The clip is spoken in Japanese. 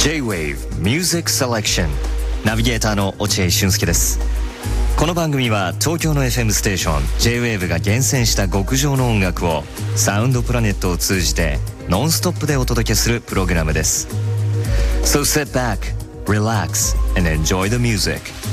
J-Wave Music Selection ナビゲーターの落合俊介です。この番組は東京の FM ステーション J-Wave が厳選した極上の音楽をサウンドプラネットを通じてノンストップでお届けするプログラムです。So sit back, relax and enjoy the music.